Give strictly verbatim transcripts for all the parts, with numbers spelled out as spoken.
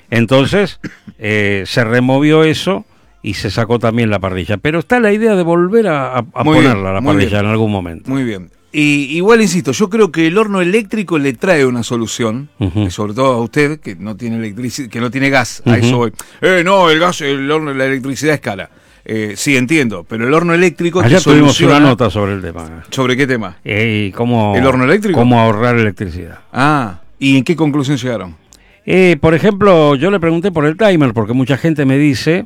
Entonces eh, se removió eso y se sacó también la parrilla. Pero está la idea de volver a, a, a ponerla bien, la muy parrilla bien. en algún momento. Muy bien. Y igual insisto, yo creo que el horno eléctrico le trae una solución, Uh-huh. sobre todo a usted que no tiene electricidad, que no tiene gas. Uh-huh. A eso voy. Eh, no, el gas, el horno, la electricidad es cara. Eh, sí, entiendo, pero el horno eléctrico Ayer te tuvimos soluciona- una nota sobre el tema. ¿Sobre qué tema? Eh, cómo, ¿El horno eléctrico? Cómo ahorrar electricidad. Ah, ¿y en qué conclusión llegaron? Eh, por ejemplo, yo le pregunté por el timer, porque mucha gente me dice...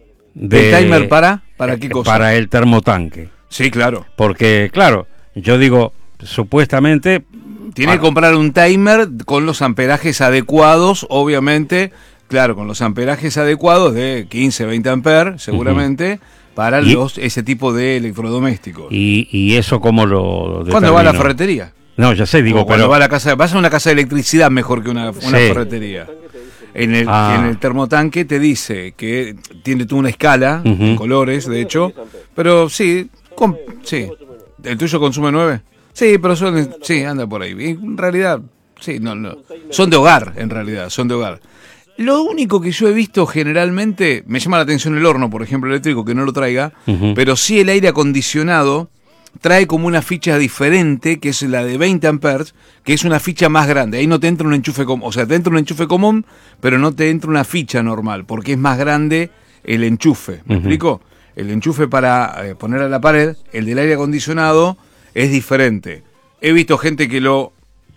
de- ¿El timer para? ¿Para qué eh, cosa? Para el termotanque. Sí, claro. Porque, claro, yo digo, supuestamente... Tiene para- que comprar un timer con los amperajes adecuados, obviamente, claro, con los amperajes adecuados de quince, veinte amperes, seguramente, uh-huh. para y, los ese tipo de electrodomésticos. ¿Y, y eso cómo lo ¿Cuándo va a la ferretería? No, ya sé, digo, o cuando pero... va a la casa, vas a una casa de electricidad mejor que una, una Sí. ferretería. En el, Ah. en el termotanque te dice que tiene tú una escala, Uh-huh. en colores, de hecho, pero sí, com- sí. ¿El tuyo consume nueve? Sí, pero son, sí, anda por ahí. En realidad, sí, no, no. Son de hogar, en realidad, son de hogar. Lo único que yo he visto generalmente, me llama la atención el horno, por ejemplo, eléctrico, que no lo traiga, Uh-huh. pero sí el aire acondicionado trae como una ficha diferente, que es la de veinte amperes, que es una ficha más grande. Ahí no te entra un enchufe común, o sea, te entra un enchufe común, pero no te entra una ficha normal, porque es más grande el enchufe. ¿Me Uh-huh. explico? El enchufe para eh, poner a la pared, el del aire acondicionado, es diferente. He visto gente que lo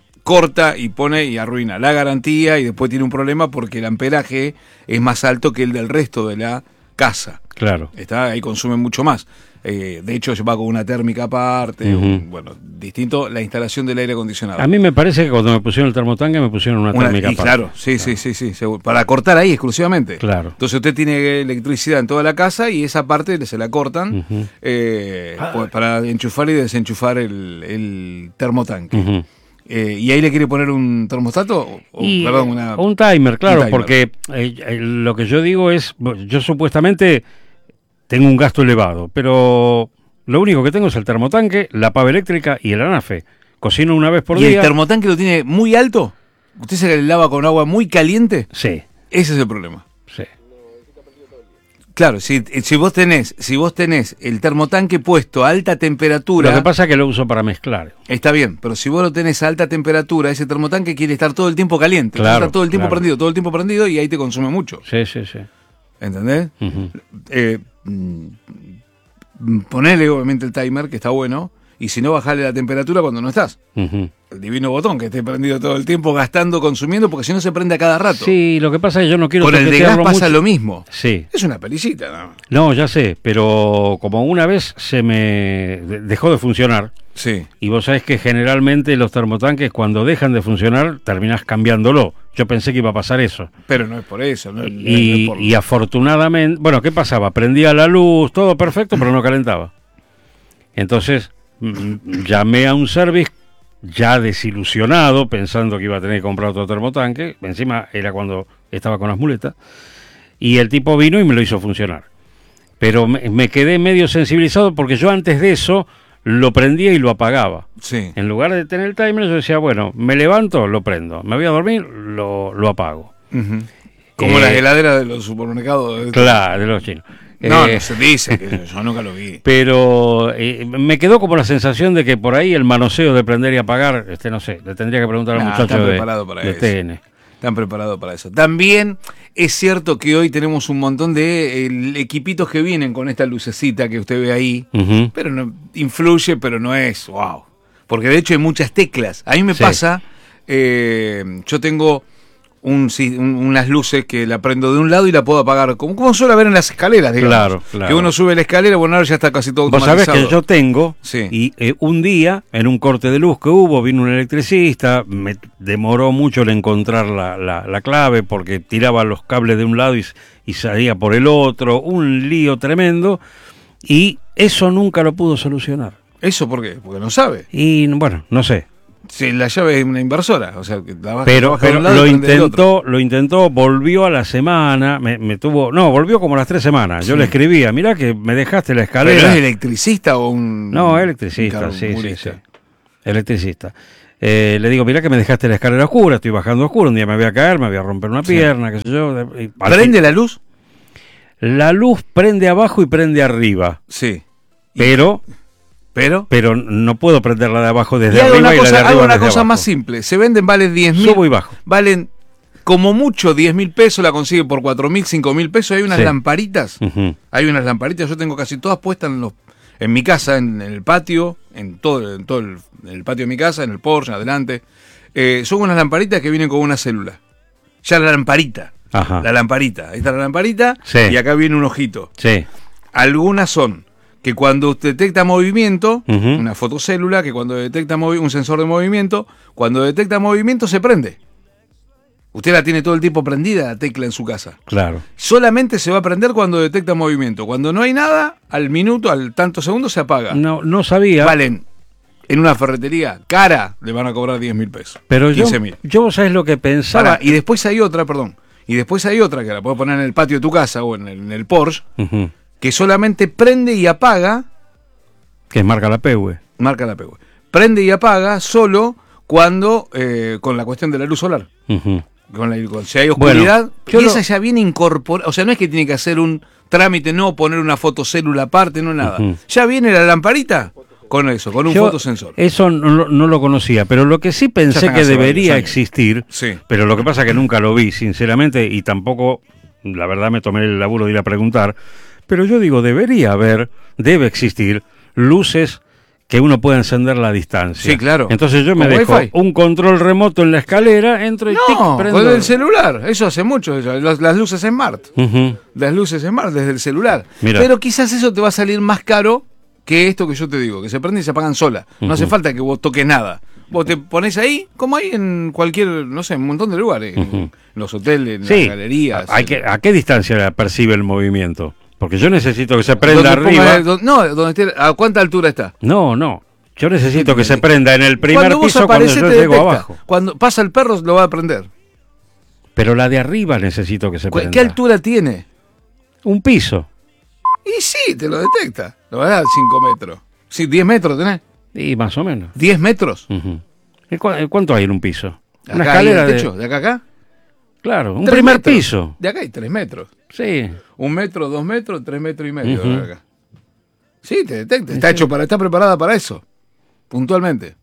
corta y pone y arruina la garantía y después tiene un problema porque el amperaje es más alto que el del resto de la casa. Claro. Está, ahí consume mucho más. Eh, de hecho, se va con una térmica aparte. Uh-huh. un, bueno, distinto la instalación del aire acondicionado. A mí me parece que cuando me pusieron el termotanque me pusieron una, Una- térmica y aparte. claro, sí, sí, sí, sí, seguro. Para cortar ahí exclusivamente. Claro. Entonces usted tiene electricidad en toda la casa y esa parte se la cortan Uh-huh. eh, pues, para enchufar y desenchufar el, el termotanque. Uh-huh. Eh, ¿Y ahí le quiere poner un termostato? O, o, Y, perdón, una... un timer, claro, un timer. porque eh, eh, lo que yo digo es, yo supuestamente tengo un gasto elevado, pero lo único que tengo es el termotanque, la pava eléctrica y el anafe. Cocino una vez por ¿Y día. el termotanque lo tiene muy alto? ¿Usted se le lava con agua muy caliente? Sí, Ese es el problema. sí. Claro, si, si vos tenés, si vos tenés el termotanque puesto a alta temperatura, Lo que pasa es que lo uso para mezclar. está bien, pero si vos lo tenés a alta temperatura, ese termotanque quiere estar todo el tiempo caliente, quiere Claro, estar todo el tiempo claro. prendido, todo el tiempo prendido y ahí te consume mucho. Sí, sí, sí. ¿Entendés? Uh-huh. Eh, mm, ponele obviamente el timer, que está bueno, y si no, bajale la temperatura cuando no estás. Uh-huh. El divino botón que esté prendido todo el tiempo, gastando, consumiendo, porque si no se prende a cada rato. Sí, lo que pasa es que yo no quiero Con el de gas toquetearlo pasa mucho. lo mismo. Sí. Es una pelicita, ¿no? No, ya sé, pero como una vez se me de- dejó de funcionar, Sí. y vos sabés que generalmente los termotanques cuando dejan de funcionar terminás cambiándolo. Yo pensé que iba a pasar eso. Pero no es por eso. No, no es- no Y, es por... y afortunadamente, bueno, ¿qué pasaba? Prendía la luz, todo perfecto, pero no calentaba. Entonces mm, llamé a un service ya desilusionado, pensando que iba a tener que comprar otro termotanque. Encima era cuando estaba con las muletas. Y el tipo vino y me lo hizo funcionar. Pero me, me quedé medio sensibilizado porque yo antes de eso lo prendía y lo apagaba. Sí. En lugar de tener el timer, yo decía, bueno, me levanto, lo prendo. Me voy a dormir, lo, lo apago. Ujú. Como Eh, las heladeras de los supermercados. Claro, de los chinos. No, Eh, no se dice, que yo nunca lo vi. Pero eh, me quedó como la sensación de que por ahí el manoseo de prender y apagar, este no sé, le tendría que preguntar al Nah, muchacho está de, preparado para de eso. T N. Están preparados para eso. También es cierto que hoy tenemos un montón de eh, equipitos que vienen con esta lucecita que usted ve ahí, Ujú. pero no influye, pero no es wow. Porque de hecho hay muchas teclas. A mí me Sí. pasa, eh, yo tengo un, sí, un- unas luces que la prendo de un lado y la puedo apagar, como, como suele haber en las escaleras, digamos. Claro, claro. Que uno sube la escalera, bueno, ahora ya está casi todo Vos sabés automatizado. que yo tengo, Sí. y eh, un día, en un corte de luz que hubo, vino un electricista, me demoró mucho el encontrar la, la, la clave, porque tiraba los cables de un lado y, y salía por el otro, un lío tremendo, y eso nunca lo pudo solucionar. ¿Eso por qué? Porque no sabe. Y bueno, no sé. Si la llave es una inversora, o sea, que la baja, Pero, trabaja de pero un lado lo y prende del otro. intentó, lo intentó, volvió a la semana, me, me tuvo, no, volvió como a las tres semanas. Yo Sí. le escribía, mirá que me dejaste la escalera. ¿Pero es electricista o un...? No, electricista, un sí, sí, sí. carburista? Electricista. Eh, le digo, mirá que me dejaste la escalera oscura, estoy bajando oscuro, un día me voy a caer, me voy a romper una pierna, sí. qué sé yo. Y, ¿Prende fin, la luz? La luz prende abajo y prende arriba. Sí. Pero... Pero, pero no puedo prenderla de abajo desde y arriba una y cosa, la de arriba hago una desde cosa abajo. más simple. Se venden, valen diez mil. Subo y bajo. Valen como mucho diez mil pesos, la consigue por cuatro mil, cinco mil pesos. Hay unas sí. lamparitas. Uh-huh. Hay unas lamparitas. Yo tengo casi todas puestas en los en mi casa, en, en el patio, en todo, en todo el, en el patio de mi casa, en el Porsche, adelante. Eh, son unas lamparitas que vienen con una célula. Ya la lamparita. Ajá. La lamparita. Ahí está la lamparita sí. y acá viene un ojito. Sí. Algunas son que cuando detecta movimiento, uh-huh. una fotocélula que cuando detecta movi- un sensor de movimiento, cuando detecta movimiento se prende. Usted la tiene todo el tiempo prendida, la tecla en su casa. Claro. Solamente se va a prender cuando detecta movimiento. Cuando no hay nada, al minuto, al tanto segundo se apaga. No, no sabía. Valen, en una ferretería cara, le van a cobrar diez mil pesos. Pero quince mil. Yo, yo, ¿sabes lo que pensaba? Para, y después hay otra, perdón. Y después hay otra que la puedes poner en el patio de tu casa o en el, en el Porsche. Uh-huh. Que solamente prende y apaga. Que es marca la P W. Marca la P W. Prende y apaga solo cuando, eh, con la cuestión de la luz solar. Uh-huh. Con la, con, si hay oscuridad. Bueno, y esa lo... ya viene incorporada. O sea, no es que tiene que hacer un trámite, no poner una fotocélula aparte, no nada. Uh-huh. Ya viene la lamparita con eso, con un Yo fotosensor. Eso no, no lo conocía, pero lo que sí pensé que debería existir, sí. pero lo que pasa es que nunca lo vi, sinceramente, y tampoco, la verdad, me tomé el laburo de ir a preguntar. Pero yo digo, debería haber, debe existir luces que uno pueda encender a la distancia. Sí, claro. Entonces yo me dejo Wi-Fi. Un control remoto en la escalera, entro y no, tic, prendo. con el celular, eso hace mucho, las, las luces Smart. Uh-huh. Las luces Smart desde el celular. Mirá. Pero quizás eso te va a salir más caro que esto que yo te digo, que se prenden y se apagan sola. No uh-huh. hace falta que vos toques nada. Vos te pones ahí, como hay en cualquier, no sé, un montón de lugares, uh-huh. en los hoteles, en sí. las galerías. Hay que, ¿a qué distancia percibe el movimiento? Porque yo necesito que se prenda arriba. Ponga, no, donde esté, ¿a cuánta altura está? No, no. Yo necesito que se prenda en el primer cuando vos piso aparecés, cuando yo llego detecta. abajo. Cuando pasa el perro lo va a prender. Pero la de arriba necesito que se prenda. ¿Qué altura tiene? Un piso. Y sí, te lo detecta. Lo va a dar cinco metros. Sí, diez metros tenés. Y más o menos. ¿diez metros? Uh-huh. ¿Y cu- ¿Cuánto hay en un piso? ¿Acá una escalera de techo? ¿De acá a acá? Claro, un primer metros. piso. De acá hay tres metros. Sí. Un metro, dos metros, tres metros y medio. Uh-huh. De acá. Sí, te detecta. Está sí. hecho para, está preparada para eso. Puntualmente.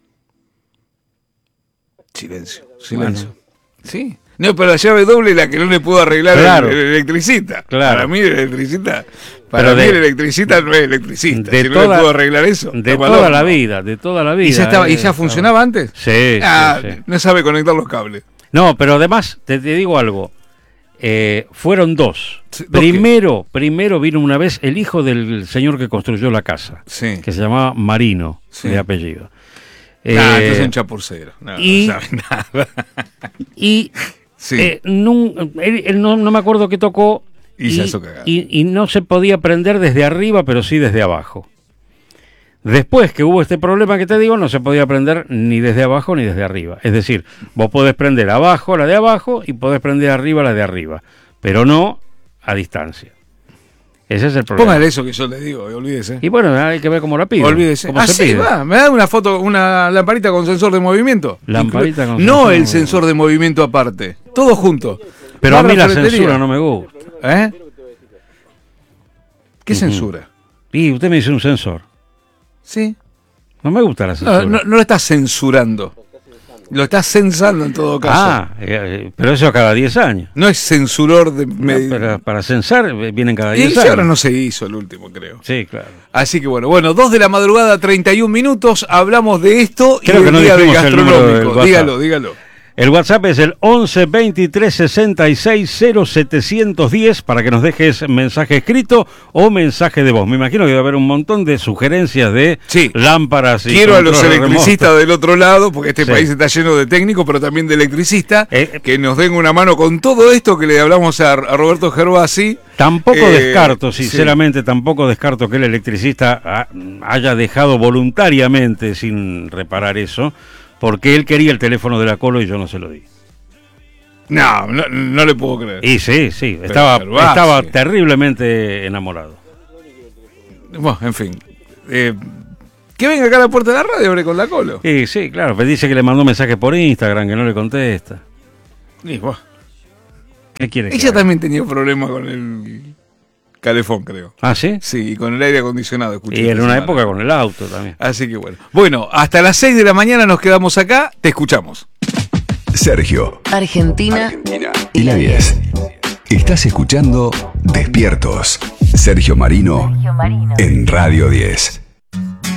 Silencio, silencio. Bueno. Sí. No, pero la llave doble es la que no le puedo arreglar claro. el, el electricista. Claro. Para mí el electricista, para pero mí de, el electricista no es electricista. De si toda, no le puedo arreglar eso. De toda la vida, de toda la vida. ¿Y ya, estaba, eh, ¿y ya funcionaba antes? Sí, ah, sí, sí. No sabe conectar los cables. No, pero además, te, te digo algo. Eh, fueron dos. Sí, primero, primero vino una vez el hijo del señor que construyó la casa, sí. que se llamaba Marino, sí. de apellido. Eh, nah, entonces es un chapucero. No, y, no sabe nada. Y sí. eh, no, él, él no, no me acuerdo qué tocó y, y, y, y no se podía prender desde arriba, pero sí desde abajo. Después que hubo este problema que te digo, no se podía prender ni desde abajo ni desde arriba. Es decir, vos podés prender abajo la de abajo y podés prender arriba la de arriba, pero no a distancia. Ese es el problema. Póngale eso que yo le digo, olvídese. Y bueno, hay que ver cómo la pide. Olvídese. Cómo ah, se sí, pide. va. ¿Me da una foto, una lamparita con sensor de movimiento? Lamparita con no sensor el sensor de movimiento aparte. Todo junto. Pero Barra a mí la censura no me gusta. ¿Eh? ¿Qué uh-huh. censura? Y usted me dice un sensor. Sí. No me gusta la censura. No, no, no lo estás censurando. Lo estás censando en todo caso. Ah, eh, pero eso cada diez años. No es censuror de... No, pero para censar vienen cada diez y años. ahora no se hizo el último, creo. Sí, claro. Así que bueno, bueno, dos de la madrugada, treinta y un minutos, hablamos de esto creo y que del no día del gastronómico. Del dígalo, dígalo. El WhatsApp es el once veintitrés sesenta y seis cero setecientos diez para que nos dejes mensaje escrito o mensaje de voz. Me imagino que va a haber un montón de sugerencias de sí. lámparas. Y quiero a los electricistas remotos. Del otro lado, porque este sí. país está lleno de técnicos, pero también de electricistas, eh, que nos den una mano con todo esto que le hablamos a, a Roberto Gervasi. Tampoco eh, descarto, sinceramente, sí. tampoco descarto que el electricista ha, haya dejado voluntariamente sin reparar eso. Porque él quería el teléfono de la Colo y yo no se lo di. No, no, no le puedo creer. Y sí, sí, Pero estaba, estaba terriblemente enamorado. Bueno, en fin. Eh, Que venga acá a la puerta de la radio, hable con la Colo. Sí, sí, claro. Me dice que le mandó mensaje por Instagram, que no le contesta. Y, bueno. ¿Qué quiere? Ella también tenía problemas con el calefón, creo. ¿Ah, sí? Sí, y con el aire acondicionado. Escuché Y en una semana. época con el auto también. Así que bueno. Bueno, hasta las seis de la mañana nos quedamos acá. Te escuchamos. Sergio, Argentina, Argentina y la diez. Estás escuchando Despiertos. Sergio Marino Sergio Marino. en Radio diez.